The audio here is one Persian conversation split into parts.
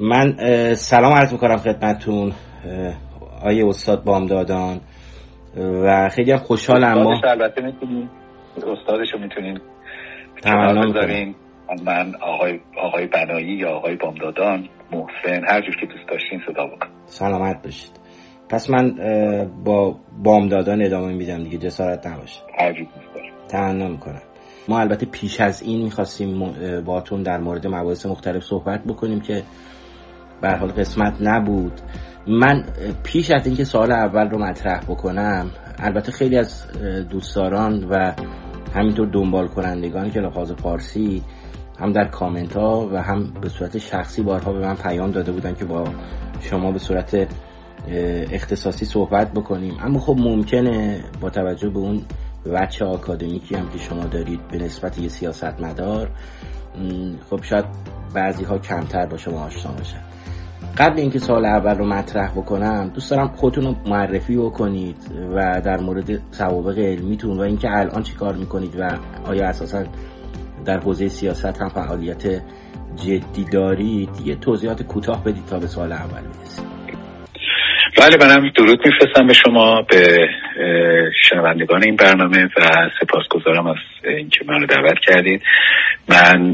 من سلام عرض میکنم خدمتتون آیه استاد بامدادان و خیلی هم خوشحالم. ما البته میتونین استادشو میتونین تمام بذارین، من آقای بنایی یا آقای بامدادان، محسن، هر جور که دوست داشتین صدا بکن. سلامت باشید. پس من با بامدادان ادامه میدم دیگه، جسارت نباشه، هر جور دوست داشتین. تمام میکنم. ما البته پیش از این میخواستیم باهاتون در مورد مباحث مختلف صحبت بکنیم که به هر حال قسمت نبود. من پیش از اینکه سوال اول رو مطرح بکنم، البته خیلی از دوستداران و همینطور دنبال کنندگانی که لحاظ فارسی هم در کامنت ها و هم به صورت شخصی بارها به من پیام داده بودن که با شما به صورت اختصاصی صحبت بکنیم، اما خب ممکنه با توجه به اون وجه آکادمیکی هم که شما دارید به نسبت یه سیاستمدار، خب شاید بعضی ها کمتر با شما آشنا باشن. قبل اینکه سوال اول رو مطرح بکنم، دوست دارم خودتون رو معرفی بکنید و در مورد سوابق علمیتون و اینکه الان چی کار میکنید و آیا اساساً در حوزه سیاست هم فعالیت جدی دارید، یه توضیحات کوتاه بدید تا به سوال اول برسیم. بله، منم درود میفرستم به شما، به شنوندگان این برنامه و سپاسگزارم از اینکه منو دعوت کردید. من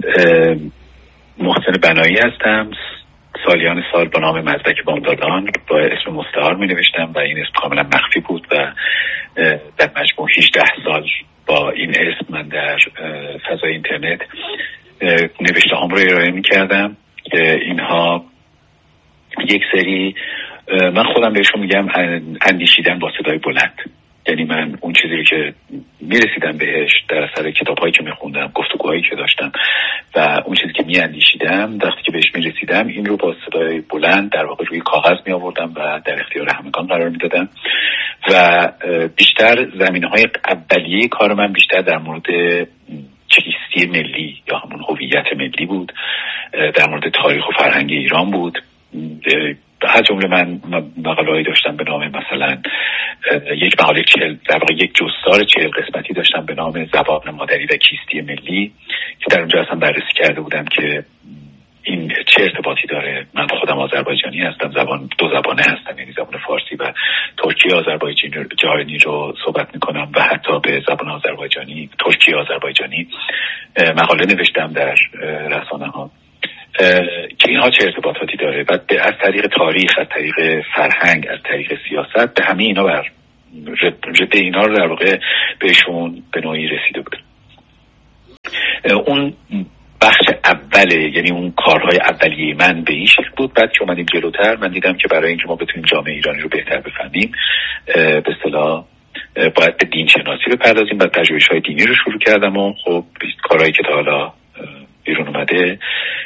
محسن بنایی هستم. سالیان سال با نام مزدک بامدادان با اسم مستعار می نوشتم و این اسم کاملا مخفی بود و در مجموع 18 سال با این اسم من در فضای اینترنت نوشته هم رو ارائه می کردم. اینها یک سری، من خودم بهشون میگم اندیشیدن با صدای بلند، یعنی من اون چیزی رو که میرسیدم بهش در اثر کتاب‌هایی که میخوندم، گفتگوهایی که داشتم و اون چیزی که میاندیشیدم، وقتی که بهش میرسیدم این رو با صدای بلند در واقع روی کاغذ میآوردم و در اختیار همگان قرار میدادم و بیشتر زمینه‌های اولیه کار من بیشتر در مورد چیستی ملی یا همون هویت ملی بود، در مورد تاریخ و فرهنگ ایران بود. از جمله من مقاله‌ای داشتم به نام مثلا یک مقاله در واقع یک جستار 40 قسمتی داشتم به نام زبان مادری و کیستی ملی که در اونجا اصلا بررسی کرده بودم که این چه ارتباطی داره. من خودم آذربایجانی هستم، دو زبانه هستم، یعنی زبان فارسی و ترکی آذربایجانی رو صحبت میکنم و حتی به زبان آذربایجانی، ترکی آذربایجانی مقاله نوشتم در رسانه ها که اینها چه ارتباطاتی داره و از طریق تاریخ، از طریق فرهنگ، از طریق سیاست به همه اینا به اینا رو در واقع بهشون به نوعی رسیده بود. اون بخش اوله، یعنی اون کارهای اولیه من به این شکل بود. بعد که اومدیم جلوتر من دیدم که برای اینکه ما بتونیم جامعه ایرانی رو بهتر بفهمیم، به اصطلاح باید به دین شناسی بپردازیم. بعد پژوهش‌های دینی رو شروع کردم و خب کارهایی که تا حالا بیرون اومده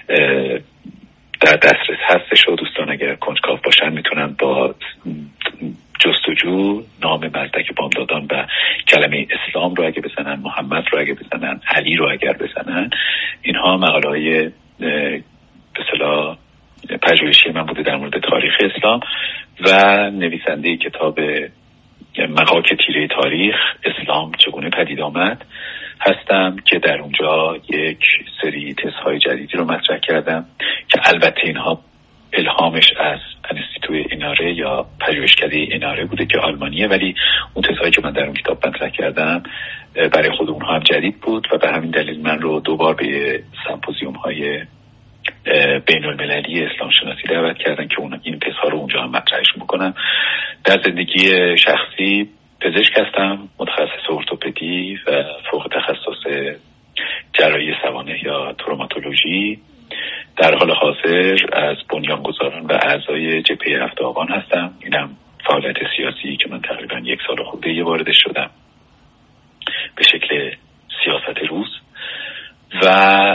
در دسترس هستش و دوستان اگر کنجکاو باشن میتونن با جستجو نام مزدک بامدادان و کلمه اسلام رو اگه بزنن، محمد رو اگه بزنن، علی رو اگر بزنن، اینها مقاله‌های به اصطلاح پژوهشی من بوده در مورد تاریخ اسلام و نویسنده کتاب مغاک تیره تاریخ اسلام چگونه پدید آمد هستم که در اونجا یک سری تزهای جدیدی رو مطرح کردم که البته اینها الهامش از انستیتوی ایناره یا پژوهشکده ایناره بوده که آلمانیه، ولی اون تزهایی که من در اون کتاب مطرح کردم برای خود اونها هم جدید بود و به همین دلیل من رو دوبار به سمپوزیوم های بین المللی اسلام شناسی دعوت کردن که این تزها رو اونجا هم مطرحش میکنم. در زندگی شخصی پزشک هستم، متخصص ارتوپدی و فوق تخصص جراحی سوانح یا تروماتولوژی. در حال حاضر از بنیانگذاران و اعضای جبهه هفت آبان هستم. اینم فعالیت سیاسی که من تقریبا 1 سال خورده واردش شدم به شکل سیاست روز. و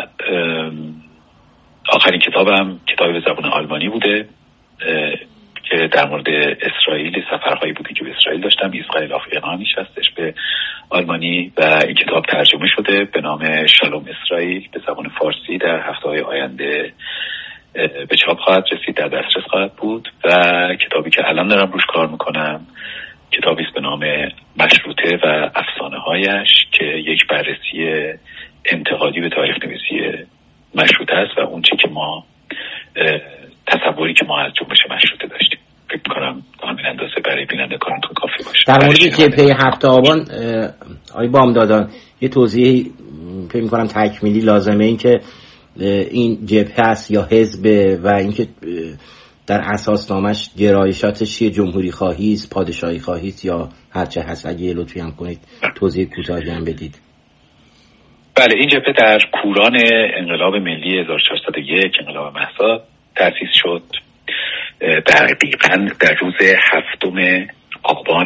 آخرین کتابم کتابی به زبان آلمانی بوده که در مورد اسرائیل، سفرهایی بوده که به اسرائیل داشتم، اسرائیل آف ایرانیش هستش به آلمانی و این کتاب ترجمه شده به نام شالوم اسرائیل به زبان فارسی. در هفته‌های آینده به چاپ خواهد رسید، در دسترس خواهد بود. و کتابی که الان دارم روش کار میکنم کتابی است به نام مشروطه و افسانه‌هایش که یک بررسی انتقادی به تاریخ نویسی مشروطه است و اون چه که ما تصوری که ما از جنبش مشروطه داشتیم. فکر می‌کنم همین اندازه برای بینندگانتون کافی باشه. در مورد جبهه 7 آبان آقای بامدادان یه توضیح فکر می‌کنم تکمیلی لازمه، این که این جبهه است یا حزب و اینکه در اساسنامه‌اش گرایشاتش چیه، جمهوری خواهی است، پادشاهی خواهی است یا هر چه هست؟ اگه لطفی هم کنید توضیح کوتاهی هم بدید. بله، این جبهه در کوران انقلاب ملی 1401 انقلاب مهسا تأسیس شد، دقیقاً در روز 7 آبان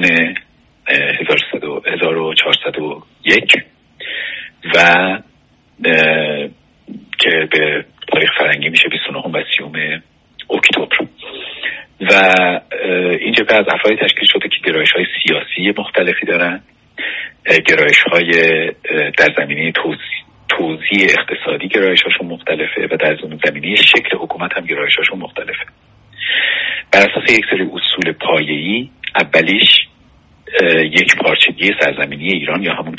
1401 و که به تاریخ فرنگی میشه 29 و 30 اکتبر. و این جبهه از افرادی تشکیل شده که گرایش‌های سیاسی مختلفی دارن، گرایش‌های در زمینه توزیع اقتصادی گرایش‌هاشون مختلفه و در زمینه شکل حکومت هم گرایش‌هاشون مختلفه. بر اساس یک سری اصول پایه‌ای، اولیش یک پارچگی سرزمینی ایران یا همون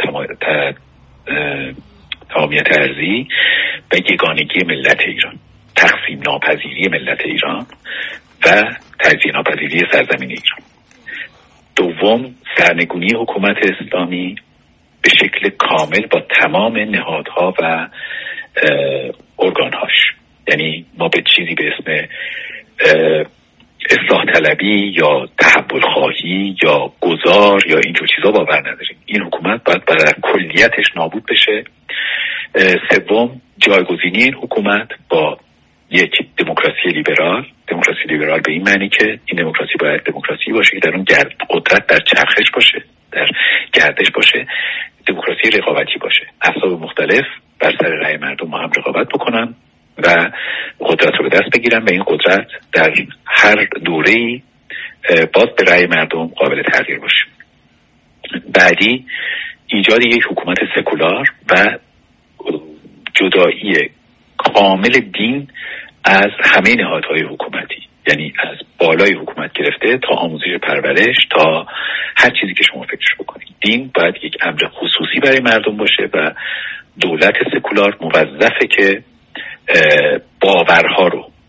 تمامیت ارضی و یگانگی ملت ایران، تقسیم ناپذیری ملت ایران و تجزیه ناپذیری سرزمین ایران. دوم، سرنگونی حکومت اسلامی به شکل کامل با تمام نهادها و ارگانهاش. یعنی ما به چیزی به اسم اصلاح طلبی یا تحول خواهی یا گذار یا اینجور چیزا باور نداریم. این حکومت باید در کلیتش نابود بشه. سوم، جایگزینی این حکومت با یک دموکراسی لیبرال. دموکراسی لیبرال به این معنی که این دموکراسی باید دموکراسی باشه که در اون قدرت در چرخش باشه، در گردش باشه، دموکراسی رقابتی باشه، احزاب مختلف بر سر رأی مردم ما هم رقابت بکنن و قدرت رو به دست بگیرن و این قدرت در هر دوره‌ای باز به رأی مردم قابل تغییر باشه. بعدی، ایجاد یک حکومت سکولار و جدایی کامل دین از همه نهادهای حکومتی، یعنی از بالای حکومت گرفته تا آموزش پرورش تا هر چیزی که شما فکرش بکنید. دین باید یک امر خصوصی برای مردم باشه و دولت سکولار موظفه که باورها رو،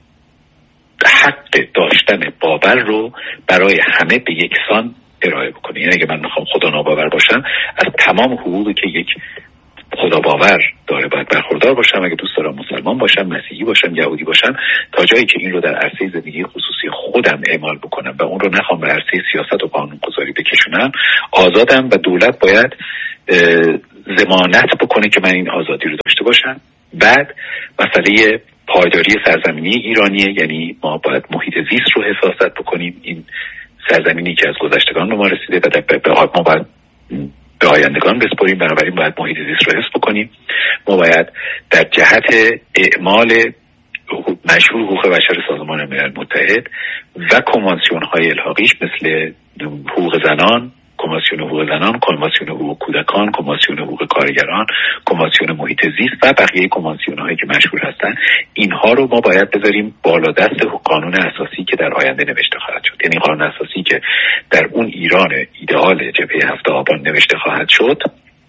حق داشتن باور رو برای همه به یکسان ارائه بکنه. یعنی اگه من میخوام خدا ناباور باشم، از تمام حقوقی که یک خدا باور داره باید برخوردار باشم. اگه دوست دارم مسلمان باشم، مسیحی باشم، یهودی باشم، تا جایی که این رو در عرصه زندگی خصوصی خودم اعمال بکنم و اون رو نخوام به عرصه سیاست و قانونگذاری بکشونم، آزادم و دولت باید ضمانت بکنه که من این آزادی رو داشته باشم. بعد مسئله پایداری سرزمینی ایرانیه، یعنی ما باید محیط زیست رو حفاظت بکنیم. این سرزمینی که از گذشتگان به ما رسیده و ما باید به آیندگان بسپاریم، بنابراین باید محیط زیست رو حفظ بکنیم. ما باید در جهت اعمال مشروع حقوق بشر سازمان ملل متحد و کنوانسیون های الحاقیش مثل حقوق زنان، کنوانسیون حقوق زنان، کنوانسیون حقوق کودکان، کنوانسیون حقوق کارگران، کنوانسیون محیط زیست و بقیه کنوانسیون هایی که مشهور هستن، اینها رو ما باید بذاریم بالا دست قانون اساسی که در آینده نوشته خواهد شد. یعنی قانون اساسی که در اون ایران ایدئال جبهه 7 آبان نوشته خواهد شد،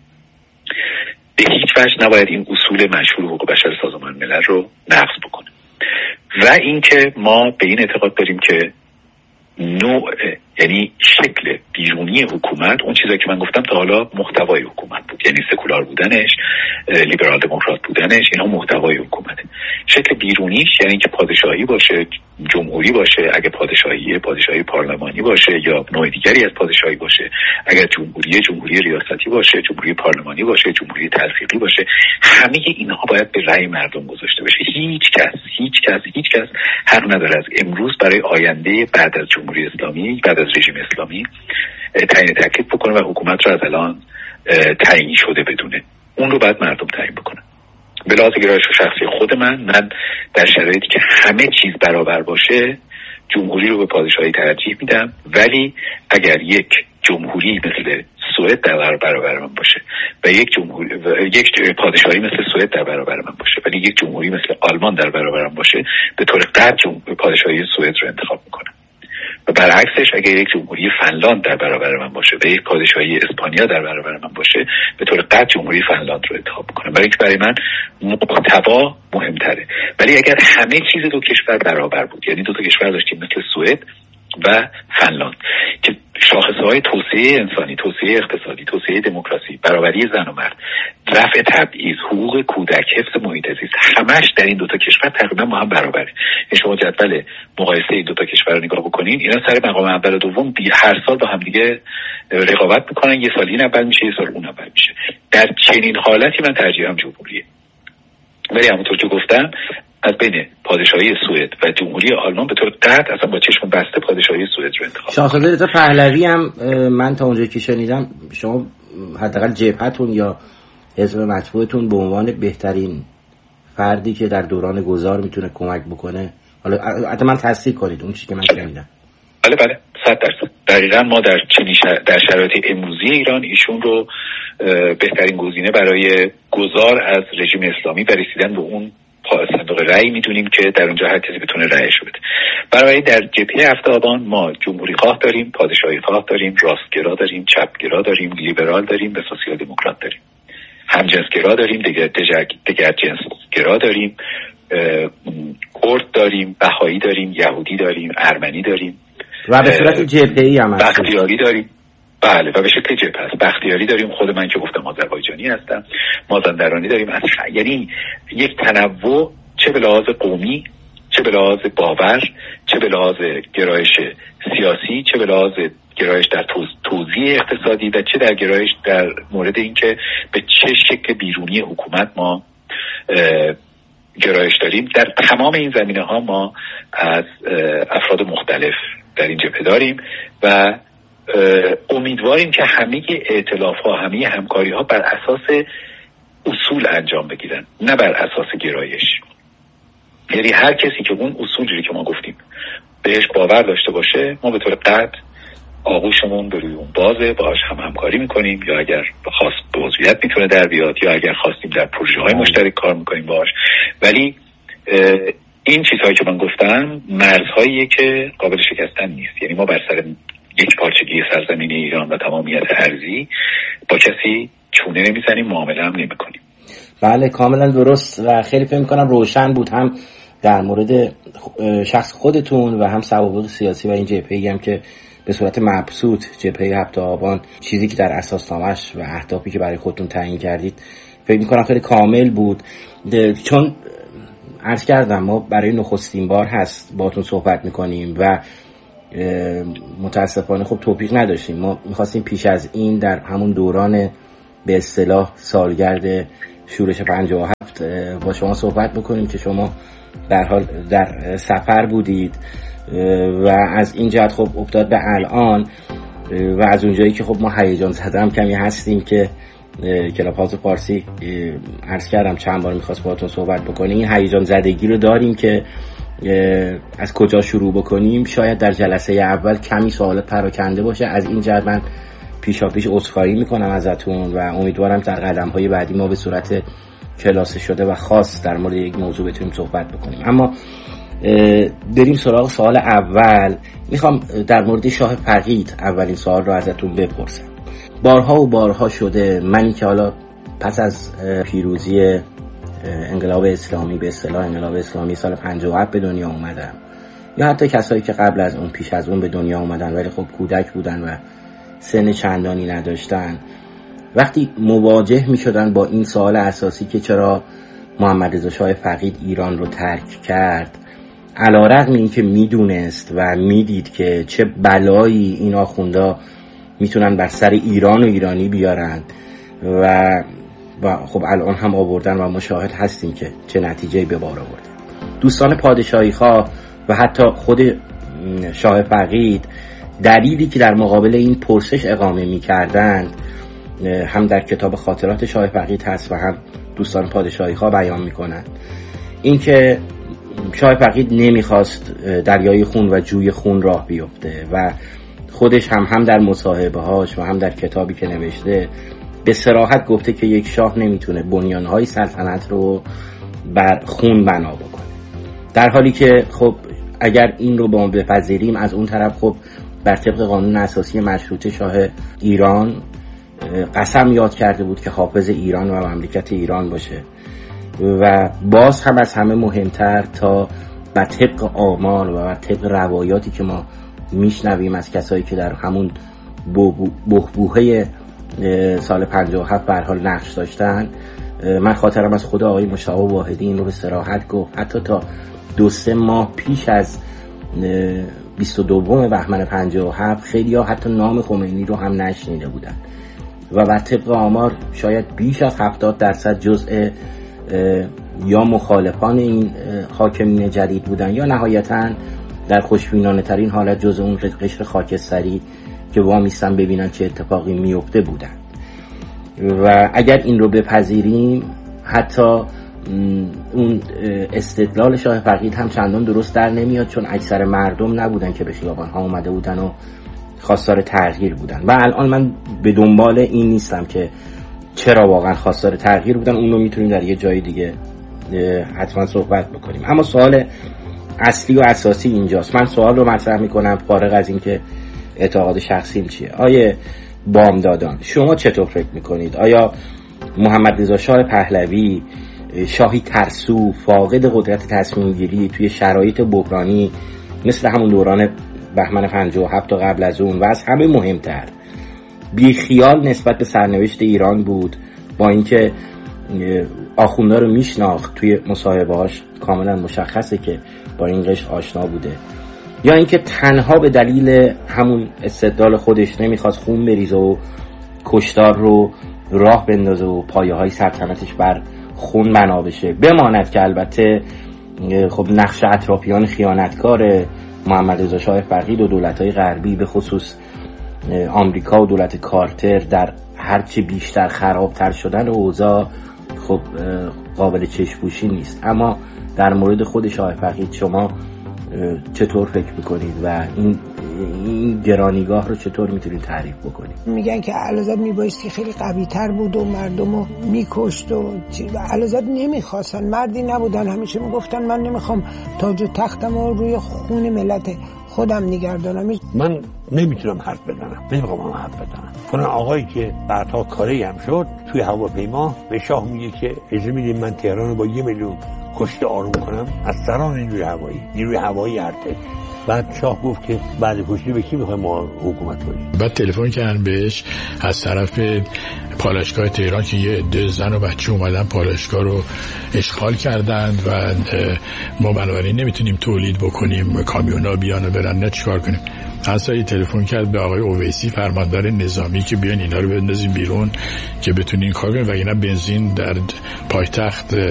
به هیچ وجه نباید این اصول مشهور حقوق بشر سازمان ملل رو نقض بکنه. و اینکه ما به این اعتقاد داریم که نوع، یعنی شکل بیرونی حکومت، اون چیزایی که من گفتم تا حالا محتوای حکومت بود، یعنی سکولار بودنش، لیبرال دموکرات بودنش، اینا محتوای حکومته. شکل بیرونیش یعنی که پادشاهی باشه، جمهوری باشه، اگه پادشاهی پارلمانی باشه یا نوع دیگری از پادشاهی باشه، اگر جمهوری ریاستی باشه، جمهوری پارلمانی باشه، جمهوری تلفیقی باشه، همه اینها باید به رأی مردم گذاشته بشه. هیچ کس حق نداره از امروز برای آینده بعد از جمهوری اسلامی، بعد از رژیم اسلامی تعیین تکلیف بکنه و حکومت رو از الان تعیین شده بدونه. اون رو باید مردم تعیین بکنه. به لحاظ گرایش شخصی خود من در شرایطی که همه چیز برابر باشه، جمهوری رو به پادشاهی ترجیح میدم، ولی اگر یک جمهوری مثل سوئد در برابر من باشه و یک پادشاهی مثل سوئد در برابر من باشه ولی یک جمهوری مثل آلمان در برابر من باشه، به طور قطع پادشاهی سوئد رو انتخاب میکنم. و برعکسش اگر یک جمهوری فنلاند در برابر من باشه و یک پادشاهی اسپانیا در برابر من باشه، به طور قطع جمهوری فنلاند رو انتخاب میکنم، برای اینکه برای من محتوا مهمتره. ولی اگر همه چیز دو کشور برابر بود، یعنی دو تا کشور داشتیم مثل سوئد و فنلاند که شاخصهای توسعه انسانی، توسعه اقتصادی، توسعه دموکراسی، برابری زن و مرد، رفع تبعیض، حقوق کودک، حفظ محیط زیست، همش در این دو تا کشور تقریبا با هم برابره. شما جدول مقایسه این دو تا کشور رو نگاه بکنین، اینا سر مقام اول و دوم هر سال با هم دیگه رقابت میکنن، یه سال این اول میشه، یه سال اون اول میشه. در چنین حالتی من ترجیحم جمهوریه. ولی همونطور که گفتم از بین پادشاهی سوئد و جمهوری آلمان به طور قطع اصلا با چشم بسته پادشاهی سوئد رو انتخاب. شاهزاده رضا پهلوی هم من تا اونجایی که شنیدم شما حداقل جبهتون یا حزب مطبوعتون به عنوان بهترین فردی که در دوران گذار میتونه کمک بکنه، حالا حتما تصدیق کنید اون چیزی که من شنیدم. بله 100%. دقیقاً ما در شرایط امروزی ایران ایشون رو بهترین گزینه برای گذار از رژیم اسلامی و رسیدن به اون صندوق رأی میدونیم که در اونجا هر کسی بتونه رأیش رو بده. برای در جبهه 7 آبان ما جمهوری خواه داریم، پادشاهی خواه داریم، راستگرا داریم، چپگرا داریم، لیبرال داریم و سوسیال دموکرات داریم. همجنسگرا داریم، دیگر جنسگرا داریم، کرد داریم، بهایی داریم، یهودی داریم، ارمنی داریم و به صورت جبهه‌ای هم بختیاری داریم. بله و به شکل جبهه است. بختیاری داریم، خود من که گفتم آذربایجانی هستم، مازندرانی داریم. یعنی یک تنوع، چه به لحاظ قومی، چه به لحاظ باور، چه به لحاظ گرایش سیاسی، چه به لحاظ گرایش در توزیع اقتصادی و چه در گرایش در مورد اینکه به چه شکل بیرونی حکومت ما گرایش داریم. در تمام این زمینه ها ما از افراد مختلف در این جبهه داریم و امیدواریم که همه ائتلاف ها، همه همکاری ها بر اساس اصول انجام بگیرن، نه بر اساس گرایش. یعنی هر کسی که اون اصولی که ما گفتیم بهش باور داشته باشه، ما به طور قطع آغوشمون به روی اون بازه، باهاش همکاری میکنیم، یا اگر خواست به عضویت میتونه در بیاد، یا اگر خواستیم در پروژه های مشترک کار میکنیم باهاش. ولی این چیزهایی که من گفتم مرزهاییه که قابل شکستن نیست. یعنی ما بر سر یک پارچگی سرزمین ایران و تمامیت ارضی با کسی چونه نمیزنیم، معامله هم نمیکنیم. بله کاملا درست و خیلی فکر میکنم روشن بود، هم در مورد شخص خودتون و هم سوابق سیاسی و این جبهه‌ای هم که به صورت مبسوط جبهه 7 آبان، چیزی که در اساسنامه‌اش و اهدافی که برای خودتون تعیین کردید فکر میکنم خیلی کامل بود. چون عرض کردم ما برای نخستین بار هست باهاتون صحبت میکنیم و متاسفانه خب توفیق نداشتیم. ما میخواستیم پیش از این در همون دوران به اصطلاح سالگرد شورش 57 با شما صحبت بکنیم که شما در حال در سفر بودید و از این جهت خب افتاد به الان و از اونجایی که خب ما هیجان زده هم کمی هستیم که کلاب هاوس فارسی عرض کردم چند بار میخواست باهاتون صحبت بکنیم، این هیجان زدگی رو داریم که از کجا شروع بکنیم. شاید در جلسه اول کمی سوالات پراکنده باشه، از این جهت من پیشاپیش عذرخواهی میکنم ازتون و امیدوارم در قدم‌های بعدی ما به صورت کلاسه شده و خاص در مورد یک موضوع بتونیم صحبت بکنیم. اما بریم سراغ سوال اول. میخوام در مورد شاه فقید اولین سوال رو ازتون بپرسم. بارها و بارها شده منی که حالا پس از پیروزی انقلاب اسلامی، به اصطلاح انقلاب اسلامی سال 57 به دنیا اومدم، یا حتی کسایی که قبل از اون پیش از اون به دنیا اومدن ولی خب کودک بودن و سن چندانی نداشتن، وقتی مواجه می شدن با این سوال اساسی که چرا محمد رضا شاه فقید ایران رو ترک کرد، علی‌رغم این که میدونست و میدید که چه بلایی این آخوندا میتونن بر سر ایران و ایرانی بیارن و خب الان هم آوردن و ما شاهد هستیم که چه نتیجه‌ای به بار آورده. دوستان پادشاهی خواه و حتی خود شاه فقید دلیلی که در مقابل این پرسش اقامه می‌کردند هم در کتاب خاطرات شاه فقید هست و هم دوستان پادشاهی خواه بیان می‌کنند. این که شاه فقید نمیخواست دریای خون و جوی خون راه بیفته و خودش هم در مصاحبه‌هاش و هم در کتابی که نوشته به صراحت گفته که یک شاه نمیتونه بنیانهای سلطنت رو بر خون بنا بکنه، در حالی که خب اگر این رو با ما بپذیریم، از اون طرف خب بر طبق قانون اساسی مشروطه شاه ایران قسم یاد کرده بود که حافظ ایران و مملکت ایران باشه و باز هم از همه مهمتر تا بر طبق آمال و بر طبق روایاتی که ما میشنویم از کسایی که در همون بحبوحه سال 57 به هر حال نقش داشتن، من خاطرم از خود آقای مشتاق واحدی این رو به صراحت گفت، حتی تا 2-3 ماه پیش از 22 بهمن 57 خیلی ها حتی نام خمینی رو هم نشنیده بودن و بر طبق آمار شاید بیش از 70% جزء یا مخالفان این حاکمین جدید بودن یا نهایتاً در خوشبینانه ترین حالت جزء اون قشر خاکستری که وامیستن ببینن چه اتفاقی میفته بودن. و اگر این رو بپذیریم حتی اون استدلال شاه فقید هم چندان درست در نمیاد، چون اکثر مردم نبودن که به خیابان ها اومده بودن و خواستار تغییر بودن و الان من به دنبال این نیستم که چرا واقعا خواستار تغییر بودن، اون رو میتونیم در یه جای دیگه حتما صحبت بکنیم. اما سوال اصلی و اساسی اینجاست. من سوال رو مطرح میکنم فارغ از این که اعتقاد شخصیم چیه. آیه بامدادان، شما چطور فکر میکنید؟ آیا محمد رضا شاه پهلوی شاهی ترسو، فاقد قدرت تصمیم گیری توی شرایط بحرانی مثل همون دوران بهمن 57 تا قبل از اون و از همه مهمتر بیخیال نسبت به سرنوشت ایران بود، با اینکه آخوندا رو میشناخت، توی مصاحبه‌هاش کاملا مشخصه که با این قشر آشنا بوده، یا اینکه تنها به دلیل همون استدلال خودش نمیخواست خون بریزه و کشتار رو راه بندازه و پایه‌های سلطنتش بر خون بنا بشه، بماند که البته خب نقش اطرافیان خیانتکار محمد رضا شاه فقید و دولت‌های غربی به خصوص آمریکا و دولت کارتر در هرچی بیشتر خرابتر شدن اوضاع خب قابل چشم‌پوشی نیست. اما در مورد خود شاه فقید شما چطور فکر میکنید و این گرانیگاه رو چطور میتونید تعریف بکنید؟ میگن که علازاد میبایستی خیلی قوی تر بود و مردم رو میکشت و علازاد نمیخواستن، مردی نبودن، همیشه میگفتن من نمیخوام تاج و تختم رو روی خون ملت خودم نگردانم. من نمیتونم حرف بزنم، نمیخوام حرف بزنم. فلان آقایی که بعدها کاری هم شد توی هواپیما به شاه میگه که اجازه میدید من تهران رو با 1 میلیون کشته آروم کنم از سران نیروی هوایی ارتش. بعد شاه گفت که بعد کشته به کی میخوایم ما حکومت کنیم؟ بعد تلفن کردن بهش از طرف پالایشگاه تهران که یه عده زن و بچه اومدن پالایشگاه رو اشغال کردند و ما بنابراین نمیتونیم تولید بکنیم، کامیونا بیان و برن، نه چیکار کنیم؟ اصلا تلفن کرد به آقای اویسی فرماندار نظامی که بیان اینا رو بندازیم بیرون که بتونین کار کنیم و اینا بنزین در پایتخت